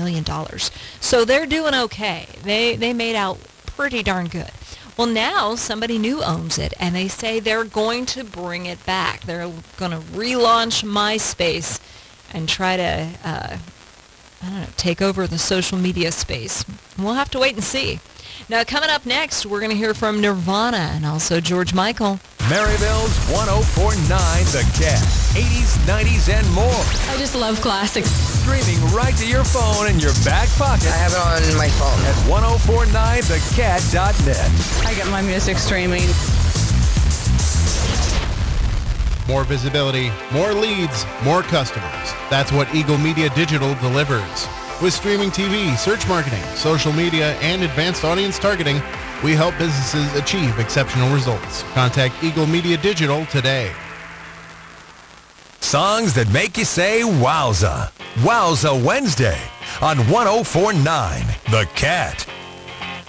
million. So they're doing okay. They made out pretty darn good. Well, now somebody new owns it, and they say they're going to bring it back. They're going to relaunch MySpace and try to, take over the social media space. We'll have to wait and see. Now, coming up next, we're going to hear from Nirvana and also George Michael. Maryville's 104.9 The Cat. 80s, 90s, and more. I just love classics. Streaming right to your phone in your back pocket. I have it on my phone. At 1049thecat.net. I get my music streaming. More visibility, more leads, more customers. That's what Eagle Media Digital delivers. With streaming TV, search marketing, social media, and advanced audience targeting, we help businesses achieve exceptional results. Contact Eagle Media Digital today. Songs that make you say wowza. Wowza Wednesday on 1049 The Cat.